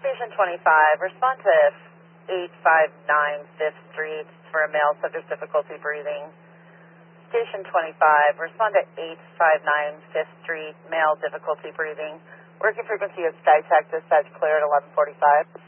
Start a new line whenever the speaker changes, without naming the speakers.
Station 25, respond to 859 5th Street for a male subject difficulty breathing. Station 25, respond to 859 5th Street, male difficulty breathing. Working frequency of SkyTech, dispatch clear at 1145.